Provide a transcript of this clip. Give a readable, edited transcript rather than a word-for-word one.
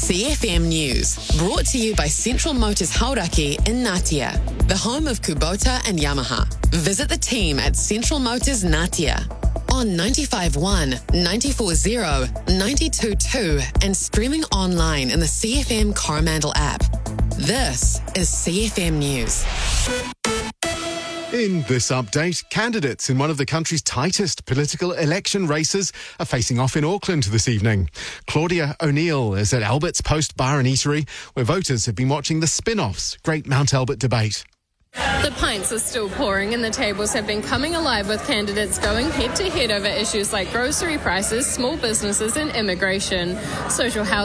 CFM News, brought to you by Central Motors Hauraki in Ngatea, the home of Kubota and Yamaha. Visit the team at Central Motors Ngatea on 95.1, 94.0, 92.2 and streaming online in the CFM Coromandel app. This is CFM News. In this update, candidates in one of the country's tightest political election races are facing off in Auckland this evening. Claudia O'Neill is at Albert's Post Bar and Eatery, where voters have been watching the Spin-Offs Great Mount Albert debate. The pints are still pouring and the tables have been coming alive with candidates going head-to-head over issues like grocery prices, small businesses and immigration. Social housing